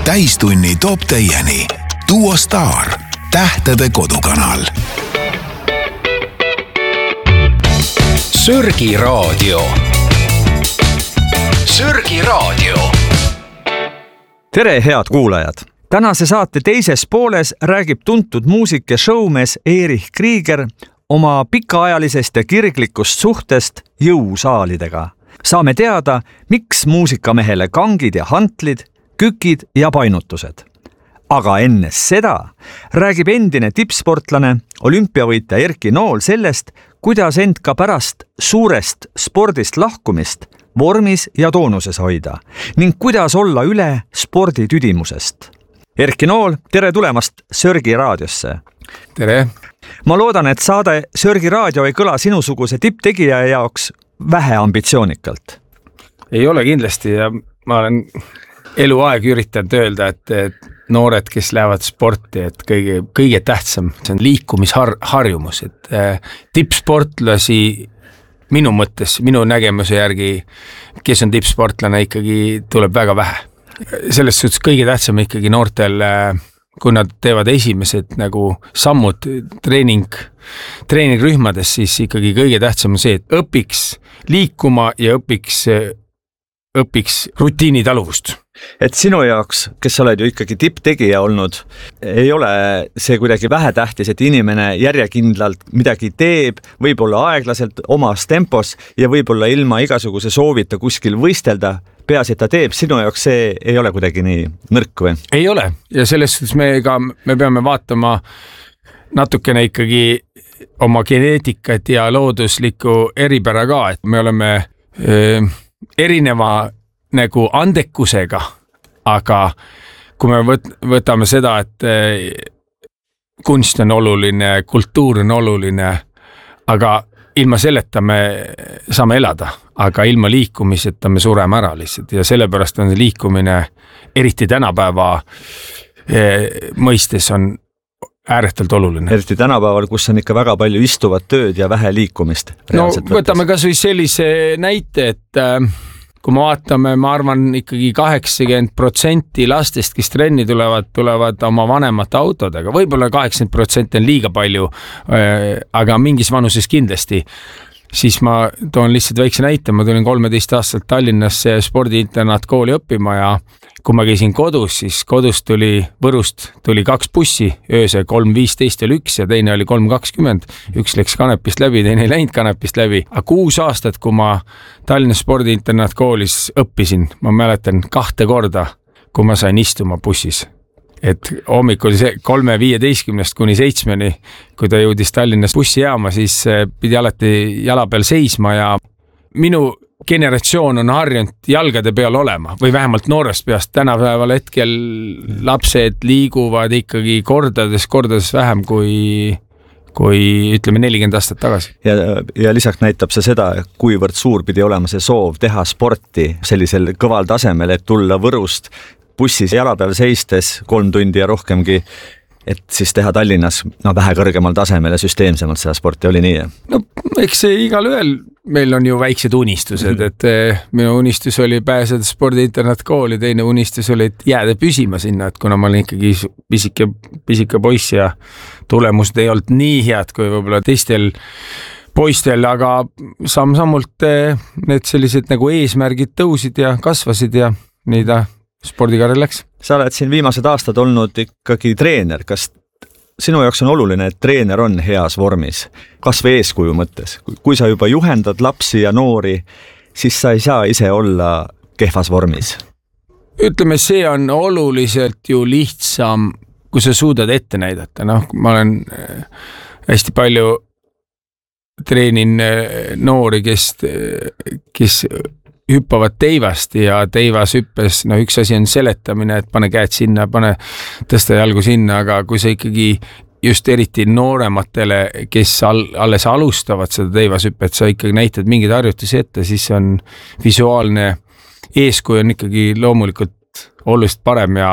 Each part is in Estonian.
täistunni toob teieni Duo Star, tähtede kodukanal. Sörgi raadio. Sörgi raadio. Tere, head kuulajad! Tänase saate teises pooles räägib tuntud muusik ja showmees Erich Krieger oma pikaajalisest ja kirglikust suhtest jõusaalidega. Saame teada, miks muusikamehele kangid ja hantlid, kükid ja painutused. Aga enne seda räägib endine tippsportlane, olümpiavõitja Erki Nool sellest, kuidas end ka pärast suurest spordist lahkumist vormis ja toonuses hoida ning kuidas olla üle sporditüdimusest. Erki Nool, tere tulemast Sörgi raadiosse. Tere. Ma loodan, et saade Sörgi raadio ei kõla sinusuguse tipptegija jaoks vähe ambitsioonikalt. Ei ole kindlasti ja ma olen eluaeg üritanud öelda, et noored, kes lähevad sporti, et kõige tähtsam, see on liikumisharjumus, et tippsportlasi minu mõttes, minu nägemuse järgi, kes on tippsportlane, ikkagi tuleb väga vähe. Selles suhtes kõige tähtsam ikkagi noortel, kui nad teevad esimesed nagu sammud treeningrühmades, siis ikkagi kõige tähtsam on see, et õpiks liikuma ja õpiks rutiini taluvust. Et sinu jaoks, kes sa oled ju ikkagi tipptegija olnud, ei ole see kuidagi vähetähtis, et inimene järjekindlalt midagi teeb, võib-olla aeglaselt omas tempos ja võib-olla ilma igasuguse soovita kuskil võistelda, peaasi, et ta teeb, sinu jaoks see ei ole kuidagi nii nõrk või? Ei ole ja selles suhtes me peame vaatama natukene ikkagi oma geneetikat ja looduslikku eripära ka, et me oleme erineva nagu andekusega, aga kui me võtame seda, et kunst on oluline, kultuur on oluline, aga ilma selleta me saame elada, aga ilma liikumiseta me sureme ära lihtsalt ja sellepärast on liikumine eriti tänapäeva mõistes on ääretult oluline. Eriti tänapäeval, kus on ikka väga palju istuvat tööd ja vähe liikumist. No võtame kas või sellise näite, et kui me vaatame, ma arvan ikkagi 80% lastest, kes trenni tulevad oma vanemate autodega. Võib-olla 80% on liiga palju, aga mingis vanuses kindlasti. Siis ma toon lihtsalt väikse näite, ma tulin 13 aastalt Tallinnasse spordiinternatkooli õppima ja kui ma käisin kodus, siis Võrust tuli 2 bussi, ööse 3.15 oli 1 ja teine oli 3.20. Üks läks Kanepist läbi, teine ei läinud Kanepist läbi. Aga 6 aastat, kui ma Tallinna spordiinternatkoolis õppisin, ma mäletan 2 korda, kui ma sain istuma bussis. Et hommikul 3.15 kuni 7, kui ta jõudis Tallinnas bussijaama, siis pidi alati jala peal seisma ja minu generatsioon on harjunud jalgade peal olema või vähemalt noorest peast. Tänapäeval hetkel lapsed liiguvad ikkagi kordades vähem kui ütleme 40 aastat tagasi. Ja lisaks näitab see seda, kuivõrd suur pidi olema see soov teha sporti sellisel kõval tasemel, et tulla Võrust bussis jala peal seistes 3 tundi ja rohkemgi, et siis teha Tallinnas vähe kõrgemal tasemel ja süsteemsemalt seda sporti, oli nii? No eks see igal ühel, meil on ju väiksed unistused, et minu unistus oli pääseda spordiinternatkooli, teine unistus oli, et jääda püsima sinna, et kuna ma olin ikkagi pisike poiss ja tulemused ei olnud nii head kui võib-olla teistel poistel, aga samm-sammult need sellised nagu eesmärgid tõusid ja kasvasid ja nii ta spordikarjär läks. Sa oled siin viimased aastad olnud ikkagi treener. Kas sinu jaoks on oluline, et treener on heas vormis? Kas või eeskuju mõttes? Kui sa juba juhendad lapsi ja noori, siis sa ei saa ise olla kehvas vormis. Ütleme, see on oluliselt ju lihtsam, kui sa suudad ette näidata. Ma olen hästi palju treenin noori, kes hüppavad teivast ja teivas hüppes, üks asi on seletamine, et pane käed sinna, tõsta jalgu sinna, aga kui sa ikkagi just eriti noorematele, kes alles alustavad seda teivas hüppet, sa ikkagi näitad mingeid harjutusi ette, siis on visuaalne eeskuju on ikkagi loomulikult oluliselt parem ja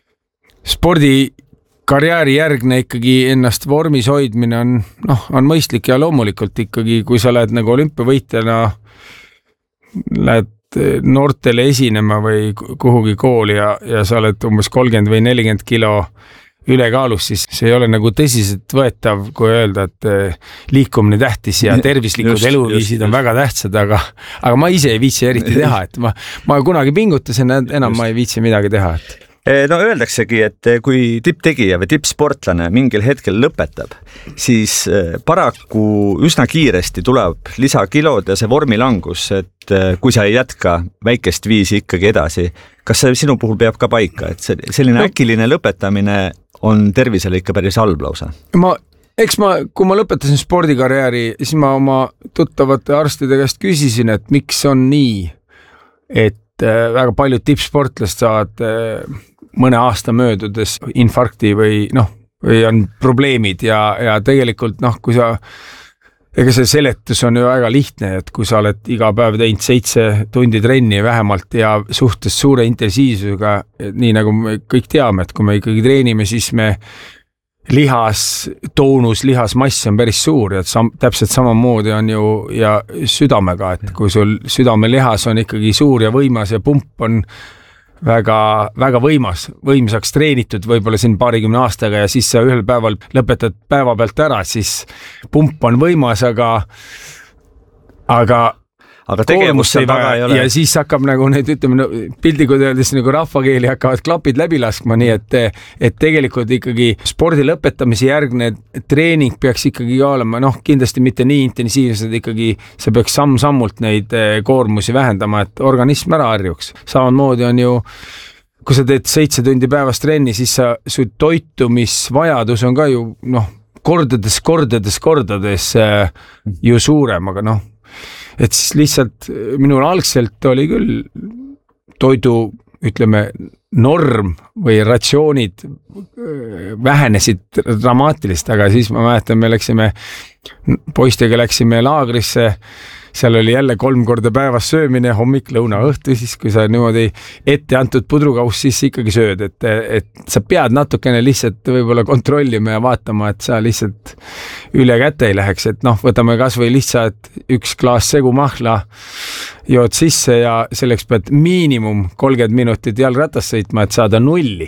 spordikarjääri järgne ikkagi ennast vormis hoidmine on mõistlik ja loomulikult ikkagi, kui sa lähed nagu olümpiavõitjana lähed noortele esinema või kuhugi kooli ja sa oled umbes 30 või 40 kilo ülekaalus, siis see ei ole nagu tõsiselt võetav, kui öelda, et liikumine tähtis ja tervislikud eluviisid on väga tähtsad, aga ma ise ei viitsi eriti teha, et ma kunagi pingutasin, enam ma ei viitsi midagi teha. No öeldaksegi, et kui tipptegija või tippsportlane mingil hetkel lõpetab, siis paraku üsna kiiresti tuleb lisakilod ja see vormilangus, et kui sa ei jätka väikest viisi ikkagi edasi, kas see sinu puhul peab ka paika, et selline äkiline lõpetamine on tervisele ikka päris halb lausa? Kui ma lõpetasin spordikarjääri, siis ma oma tuttavate arstide käest küsisin, et miks on nii, et väga paljud tippsportlast saavad mõne aasta möödudes infarkti või on probleemid ja tegelikult kui ega see seletus on ju väga lihtne, et kui sa oled iga päev teinud 7 tundi trenni vähemalt ja suhtes suure intensiivsusega, nii nagu me kõik teame, et kui me ikkagi treenime, siis me lihasmass on päris suur ja täpselt samamoodi on ju ja südamega, et kui sul südamelihas on ikkagi suur ja võimas ja pump on väga, väga võimsaks treenitud võib-olla siin 20 aastaga ja siis sa ühel päeval lõpetad päeva pealt ära, siis pump on võimas, aga tegevust seal taga ei ole. Ja siis hakkab nagu need, ütleme, pildikud öeldes nagu rahvakeeli hakkavad klapid läbi laskma, nii et tegelikult ikkagi spordi lõpetamise järgne treening peaks ikkagi olema, kindlasti mitte nii intensiivsed, ikkagi see peaks samm-sammult neid koormusi vähendama, et organism ära harjuks. Samamoodi on ju, kui sa teed 7 tundi päevas trenni, siis su toitumisvajadus on ka ju kordades ju suurem, aga et siis lihtsalt minul algselt oli küll toidu, ütleme, norm või ratsioonid vähenesid dramaatilist, aga siis ma mäletan, me poistega läksime laagrisse, seal oli jälle 3 korda päevas söömine, hommik, lõuna, õhtu, siis kui sa niimoodi ette antud pudrukaus, siis ikkagi sööd, et sa pead natukene lihtsalt võib-olla kontrollima ja vaatama, et sa lihtsalt üle käte ei läheks, et võtame kas või lihtsalt 1 klaas segumahla, jood sisse ja selleks pead miinimum 30 minutit jalgratast sõitma, et saada nulli,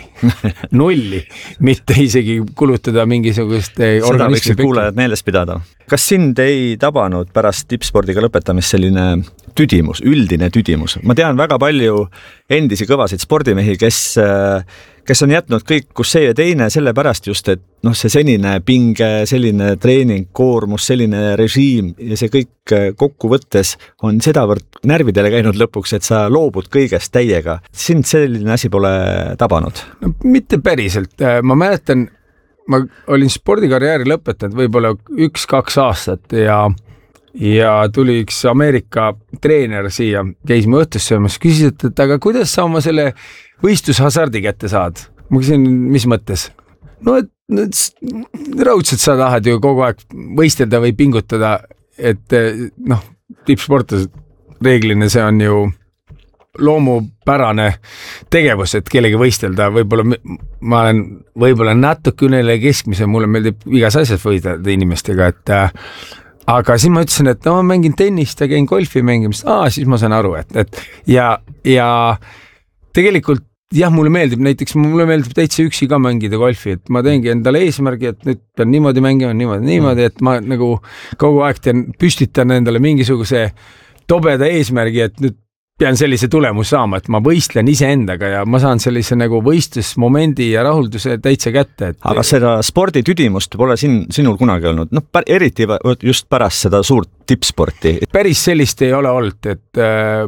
mitte isegi kulutada mingisugust seda võiksid kuulajad meeles pidada. Kas sind ei tabanud pärast tippspordiga lõpetamist selline tüdimus, üldine tüdimus? Ma tean väga palju endisi kõvasid spordimehi, kes on jätnud kõik, kus see ja teine, sellepärast just, et see senine pinge, selline treening, koormus, selline režiim ja see kõik kokku võttes on sedavõrd närvidele käinud lõpuks, et sa loobud kõigest täiega. Sind selline asi pole tabanud? No, mitte päriselt. Ma mäletan, ma olin spordikarjääri lõpetanud võib-olla 1-2 aastat ja tuli üks Ameerika treener siia, käisime õhtus söömas, küsis, et aga kuidas sa oma selle võistlushasardi kätte saad? Ma küsin, mis mõttes? Et raudselt sa tahad ju kogu aeg võistelda või pingutada, et tippsportlased reeglina see on ju loomupärane tegevus, et kellegi võistelda, ma olen võib-olla natuke üle keskmise, mulle meeldib igas asjas võistelda inimestega, aga siis ma ütlesin, et ma mängin tennist ja käin golfi mängimist, siis ma saan aru, et ja tegelikult jah, mulle meeldib täitsa üksi ka mängida golfi, et ma teengi endale eesmärgi, et nüüd pean niimoodi mängima, niimoodi, et ma nagu kogu aeg püstitan endale mingisuguse tobeda eesmärgi, et nüüd pean sellise tulemus saama, et ma võistlen iseendaga ja ma saan sellise nagu võistlusmomendi ja rahulduse täitsa kätte. Aga seda sporditüdimust pole sinul kunagi olnud, eriti just pärast seda suurt tippsporti. Päris sellist ei ole olnud, et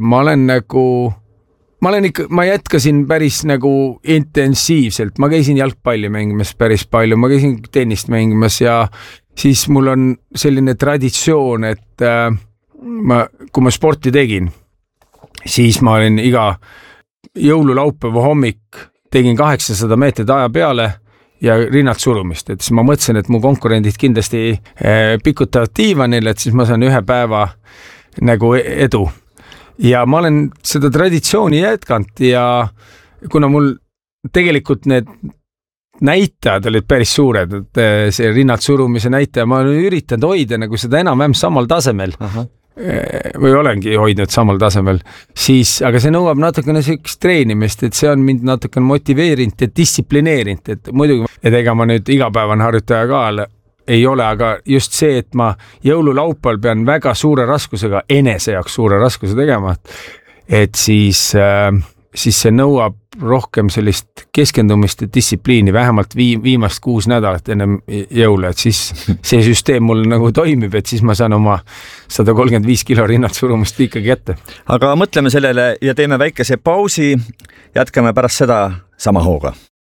ma jätkasin päris nagu intensiivselt, ma käisin jalgpalli mängimas päris palju, ma käisin tennist mängimas ja siis mul on selline traditsioon, et kui ma sporti tegin, siis ma olin iga jõululaupäeva hommik, tegin 800 meetrit aja peale ja rinnalt surumist, et siis ma mõtlesin, et mu konkurendid kindlasti pikutavad diivanil, et siis ma saan 1 päeva nagu edu. Ja ma olen seda traditsiooni jätkanud ja kuna mul tegelikult need näitajad olid päris suured, et see rinnalt surumise näitaja, ma olen üritanud hoida nagu seda enam-vähem samal tasemel. või olengi hoidnud samal tasemel, siis, aga see nõuab natukene sellist treenimist, et see on mind natukene motiveerinud ja distsiplineerinud, et muidugi, et ega ma nüüd igapäevane harjutaja ka ei ole, aga just see, et ma jõululaupal pean väga suure raskusega, enese jaoks suure raskuse tegema, et siis see nõuab rohkem sellist keskendumist ja distsipliini, vähemalt viimast 6 nädalat enne jõule, et siis see süsteem mul nagu toimib, et siis ma saan oma 135 kilo rinnalt surumust ikkagi ette. Aga mõtleme sellele ja teeme väikese pausi, jätkame pärast seda sama hooga.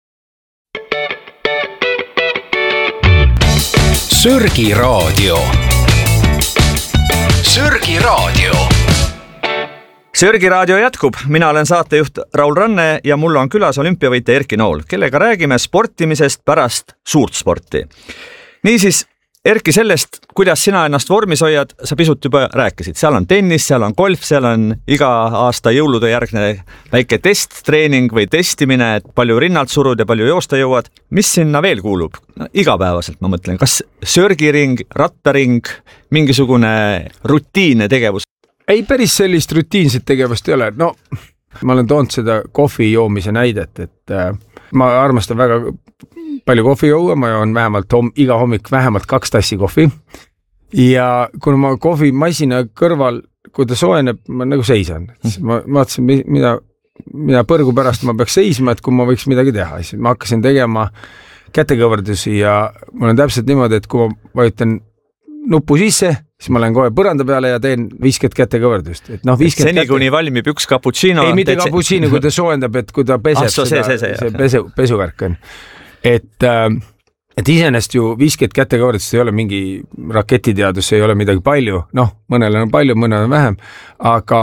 Sörgi raadio. Sörgi raadio. Sörgi raadio jätkub, mina olen saatejuht Raul Ranne ja mul on külas olümpiavõitja Erki Nool, kellega räägime sportimisest pärast suurt sporti. Niisiis, Erki, sellest, kuidas sina ennast vormis hoiad, sa pisut juba rääkisid. Seal on tennis, seal on golf, seal on iga aasta jõulude järgne väike testtreening või testimine, et palju rinnalt surud ja palju joosta jõuad. Mis sinna veel kuulub? Igapäevaselt ma mõtlen, kas sörgiring, rattaring, mingisugune rutiinne tegevus? Ei, päris sellist rutiinset tegevust ei ole. No, ma olen toonud seda kohvi joomise näidet, et ma armastan väga palju kohvi juua, ma joon vähemalt iga hommik vähemalt 2 tassi kohvi. Ja kuna ma kohvimasina kõrval, kui ta soojeneb, ma nagu seisan. Ma vaatasin, mida põrgu pärast ma peaks seisma, et kui ma võiks midagi teha. Siis ma hakkasin tegema kätekõverdusi ja mul on täpselt niimoodi, et kui ma vajutan nuppu sisse, siis ma lähen kohe põranda peale ja teen 50 kätekõverdust. Et no, 50 seni kuni valmib üks cappuccino. Ei, mitte cappuccino, kui ta soojendab, et kui ta peseb see pesuvärk on. Et iseenesest ju 50 kätekõverdust ei ole mingi raketiteadus, ei ole midagi palju. Noh, mõnel on palju, mõnel on vähem. Aga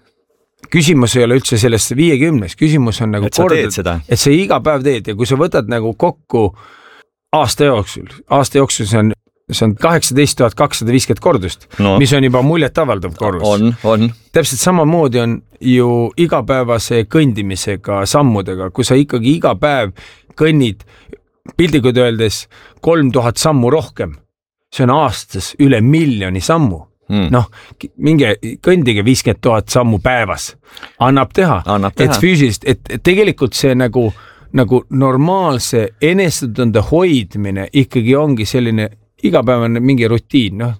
küsimus ei ole üldse sellest 50. Küsimus on nagu et sa iga päev teed ja kui sa võtad nagu kokku aasta jooksul see on 18 250 kordust, mis on juba muljet avaldav kordus. On. Täpselt samamoodi on ju igapäevase kõndimisega, sammudega, kui sa ikkagi iga päev kõnnid pildikud öeldes 3000 sammu rohkem. See on aastas üle 1 miljoni sammu. Noh, kõndige 50 000 sammu päevas. Annab teha. Et füüsilist, et tegelikult see nagu normaalse enesetunde hoidmine ikkagi ongi selline igapäevane mingi rutiin, noh.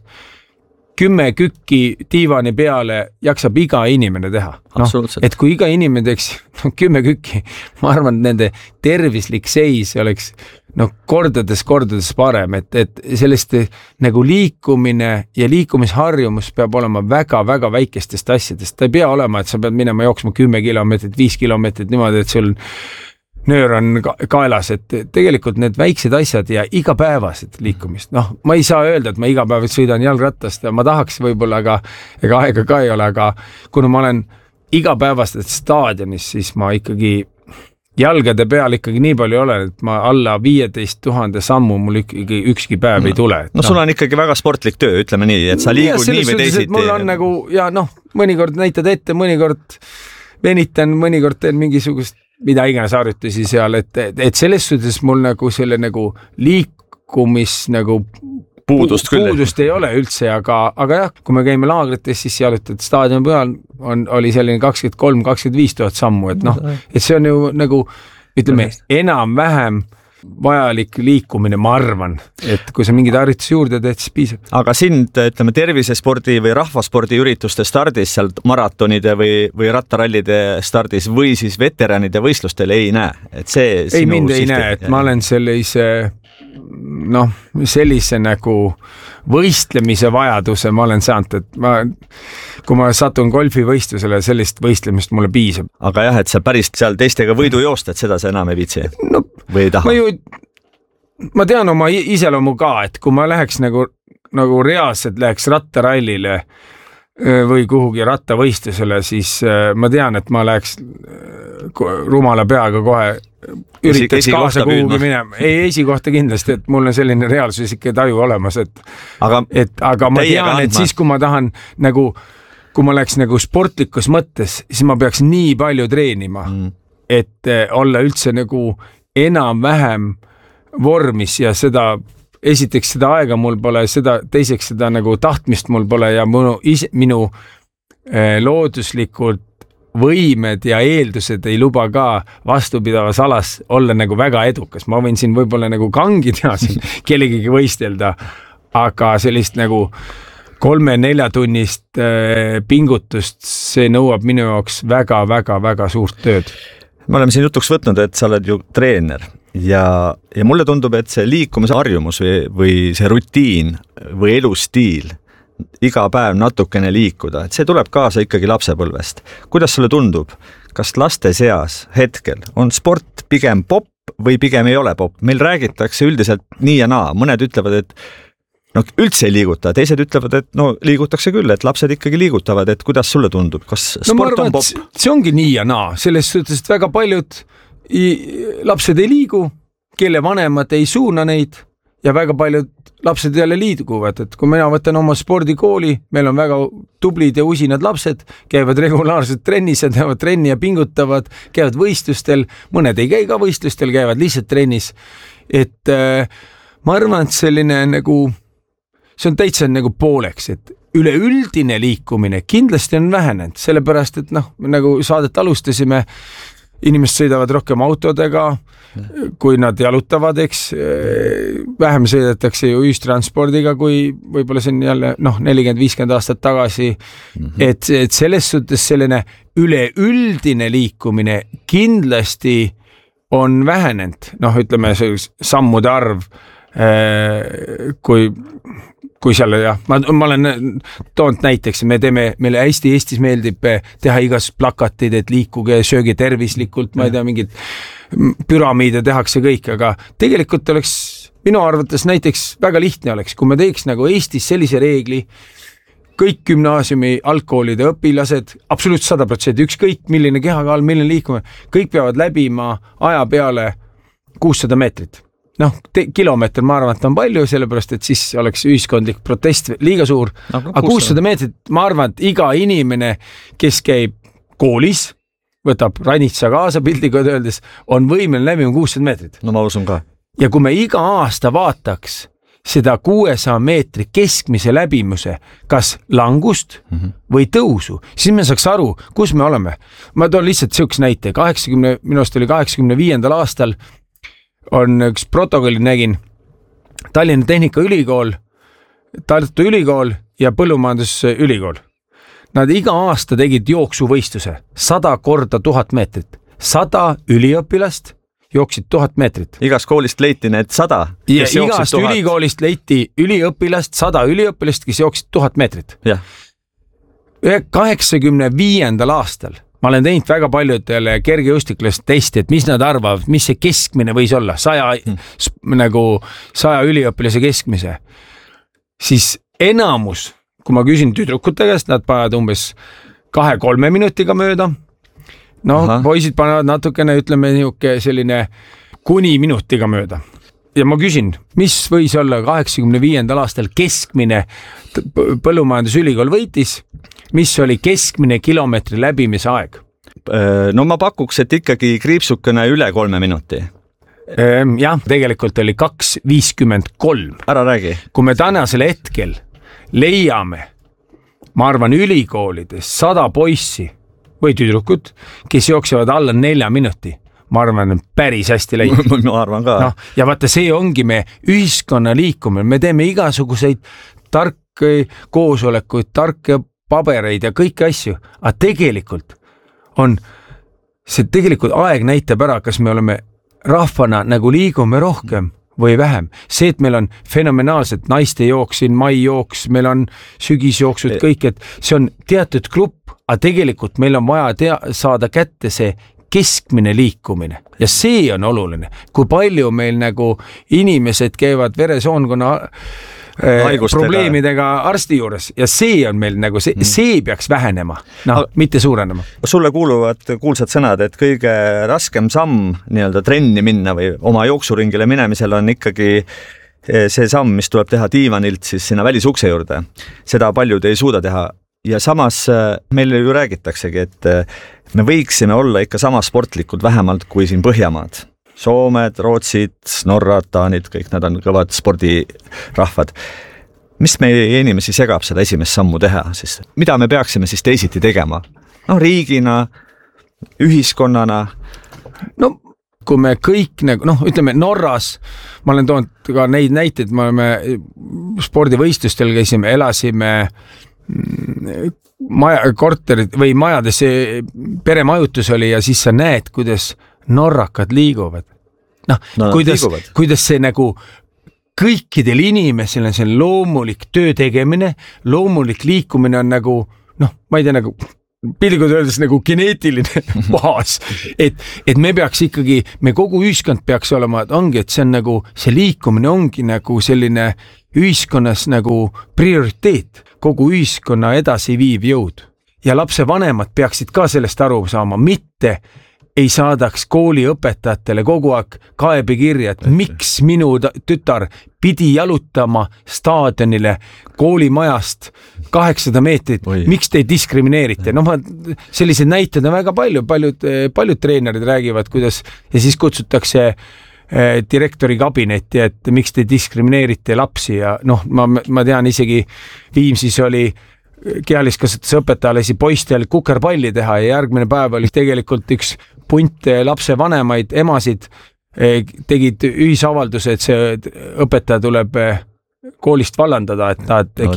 10 kükki diivani peale jaksab iga inimene teha. Et kui iga inimene teeks 10 kükki, ma arvan, et nende tervislik seis oleks kordades parem, et sellest nagu liikumine ja liikumisharjumus peab olema väga-väga väikestest asjadest. Ta ei pea olema, et sa pead minema jooksma 10 kilomeetrit, 5 kilomeetrit niimoodi, et sul nöör on kaelas, et tegelikult need väiksed asjad ja igapäevased liikumist. Noh, ma ei saa öelda, et ma igapäevalt sõidan jalgrattast ja ma tahaks võib-olla, aga ega aega ka ei ole, aga kuna ma olen igapäevased staadionis, siis ma ikkagi jalgade peal ikkagi nii palju olen, et ma alla 15 000 sammu mul ikkagi ükski päev ei tule. No sul on ikkagi väga sportlik töö, ütleme nii, et sa liigud nii või teisiti. Mul on nagu, ja mõnikord näitad ette, mõnikord venitan, mõnikord teen mingisugust mida iganes harjutusi seal, et selles suhtes mul nagu selle nagu liikumis nagu puudust ei ole üldse, aga jah, kui me käime laagrites, siis jalutad staadioni peal oli selline 23-25 000 sammu, et et see on ju nagu, ütleme, enam-vähem vajalik liikumine, ma arvan, et kui sa mingid harjutusi juurde teed, siis piisab. Aga sind, ütleme, tervisespordi või rahvaspordi ürituste stardis, seal maratonide või rattarallide stardis või siis veteranide võistlustel ei näe? Et see ei, mind ei näe, et ma olen sellise nagu võistlemise vajaduse ma olen saanud, et kui ma satun golfivõistlusele, sellist võistlemist mulle piisab. Aga jah, et sa päris seal teistega võidu joost, et seda sa enam ei viitsi või ei taha? Ma tean oma iseloomu ka, et kui ma läheks nagu reaalselt läheks rattarallile või kuhugi rattavõistlusele, siis ma tean, et ma läheks rumala peaga kohe üritaks kaasa kuhugi minema. Ei, esikohta kindlasti, et mul on selline reaalsus ikka taju olemas, aga ma tean, et siis kui ma tahan nagu, kui ma läheks nagu sportlikus mõttes, siis ma peaks nii palju treenima, et olla üldse nagu enam-vähem vormis ja seda esiteks seda aega mul pole, teiseks seda nagu tahtmist mul pole ja minu looduslikult võimed ja eeldused ei luba ka vastupidavas alas olla nagu väga edukas. Ma võin siin võib-olla nagu kangi teha siin kellegagi võistelda, aga sellist nagu 3-4 tunnist pingutust, see nõuab minu jaoks väga suurt tööd. Me oleme siin jutuks võtnud, et sa oled ju treener ja mulle tundub, et see liikumise harjumus või see rutiin või elustiil, iga päev natukene liikuda, et see tuleb kaasa ikkagi lapsepõlvest. Kuidas sulle tundub, kas laste seas hetkel on sport pigem popp või pigem ei ole popp? Meil räägitakse üldiselt nii ja naa, mõned ütlevad, et üldse ei liiguta, teised ütlevad, et liigutakse küll, et lapsed ikkagi liigutavad, et kuidas sulle tundub, kas sport on popp? See ongi nii ja naa, sellest suhtes, et väga paljud lapsed ei liigu, kelle vanemad ei suuna neid ja väga paljud lapsed jälle liiguvad, et kui mina võtan oma spordikooli, meil on väga tublid ja usinad lapsed, käivad regulaarselt trennis ja teevad trenni ja pingutavad, käivad võistlustel, mõned ei käi ka võistlustel, käivad lihtsalt trennis, et ma arvan, et selline nagu see on täitsa nagu pooleks, et üleüldine liikumine kindlasti on vähenenud, sellepärast, et nagu saadet alustasime, inimesed sõidavad rohkem autodega, kui nad jalutavad, eks, vähem sõidetakse ju ühistranspordiga, kui võib-olla see on jälle 40-50 aastat tagasi, et selles suhtes selline üleüldine liikumine kindlasti on vähenenud, ütleme sammude arv, kui seal, ma olen toonud näiteks, meile hästi Eestis meeldib teha igas plakatid, et liikuge, sööge tervislikult, ma ei tea, mingid püramiide tehakse kõik, aga tegelikult oleks minu arvates näiteks väga lihtne oleks, kui me teeks nagu Eestis sellise reegli, kõik gümnaasiumi algkoolide õpilased, absoluutselt 100%, ükskõik milline kehakaal, milline liikumine, kõik peavad läbima aja peale 600 meetrit. Kilomeeter ma arvan, et on palju, sellepärast, et siis oleks ühiskondlik protest liiga suur. Aga 600 meetrit, ma arvan, et iga inimene, kes käib koolis, võtab ranitsa kaasa pildiga öeldes, on võimeline läbima 600 meetrit. Ma usun ka. Ja kui me iga aasta vaataks seda 600 meetri keskmise läbimuse, kas langust või tõusu, siis me saaks aru, kus me oleme. Ma toon lihtsalt sihukese näite. Minust oli 85. aastal on üks protokolli nägin Tallinna Tehnikaülikool, Tartu Ülikool ja Põllumajandusülikool. Nad iga aasta tegid jooksuvõistluse 100 korda 1000 meetrit. 100 üliõpilast jooksid 1000 meetrit. Igast koolist leiti need 100. Ja igast ülikoolist leiti üliõpilast, 100 üliõpilast, kes jooksid 1000 meetrit. Ja. 85. aastal ma olen teinud väga paljudele kergejõustiklast testi, et mis nad arvavad, mis see keskmine võis olla, 100 üliõpilase keskmise. Siis enamus, kui ma küsin tüdrukute käest, nad panevad umbes 2-3 minutiga mööda. Poisid panevad natukene, ütleme, selline kuni minutiga mööda. Ja ma küsin, mis võis olla 85. aastal keskmine Põllumajandusülikool võitis, mis oli keskmine kilomeetri läbimise aeg? Ma pakuks, et ikkagi kriipsukene üle 3 minuti. Jah, tegelikult oli 2:53. Ära räägi. Kui me tänasel hetkel leiame, ma arvan, ülikoolides 100 poissi või tüdrukut, kes jooksevad alla 4 minuti, ma arvan, päris hästi leidnud. Ma arvan ka. Ja vaata, see ongi me ühiskonna liikumine. Me teeme igasuguseid tarke koosolekuid, tarke pabereid ja kõiki asju. Aga tegelikult on see aeg näitab ära, kas me oleme rahvana nagu liigume rohkem või vähem. See, et meil on fenomenaalselt naiste jooks, mai jooks, meil on sügisjooksud, kõik, et see on teatud grupp, aga tegelikult meil on vaja saada kätte see keskmine liikumine ja see on oluline, kui palju meil nagu inimesed käivad veresoonkonna probleemidega arsti juures ja see on meil nagu see peaks vähenema, mitte suurenema. Sulle kuuluvad kuulsad sõnad, et kõige raskem samm nii-öelda trenni minna või oma jooksuringile minemisel on ikkagi see samm, mis tuleb teha diivanilt siis sinna välisukse juurde. Seda paljud ei suuda teha. Ja samas meile ju räägitaksegi, et me võiksime olla ikka sama sportlikud vähemalt kui siin Põhjamaad. Soomed, Rootsid, Norrad, Taanid, kõik nad on kõvad spordirahvad. Mis meie inimesi segab seda esimest sammu teha, siis mida me peaksime siis teisiti tegema? No riigina, ühiskonnana. No kui me kõik ütleme Norras, ma olen toonud ka neid näiteid, me oleme spordivõistlustel käisime, elasime korterid või majades, peremajutus oli ja siis sa näed, kuidas norrakad liiguvad. Kuidas see nagu kõikidel inimesel on see loomulik töö tegemine, loomulik liikumine on nagu, ma ei tea, nagu pilgud öeldes nagu geneetiline baas, et me peaks ikkagi, me kogu ühiskond peaks olema, et ongi, et see on nagu, see liikumine ongi nagu selline ühiskonnas nagu prioriteet, kogu ühiskonna edasi viiv jõud. Ja lapse vanemad peaksid ka sellest aru saama, mitte ei saadaks kooliõpetajatele kogu aeg kaebekirja, et miks minu tütar pidi jalutama staadionile koolimajast 800 meetrit, miks te diskrimineerite? Sellised näited on väga palju, paljud treenerid räägivad, kuidas ja siis kutsutakse direktori kabinetti, et miks te diskrimineerite lapsi ja ma tean isegi Viimsis oli kealiskasutuse õpetaja lasi poistel kukerpalli teha ja järgmine päev oli tegelikult üks punt lapse vanemaid, emasid tegid ühisavalduse, et see õpetaja tuleb koolist vallandada, et nad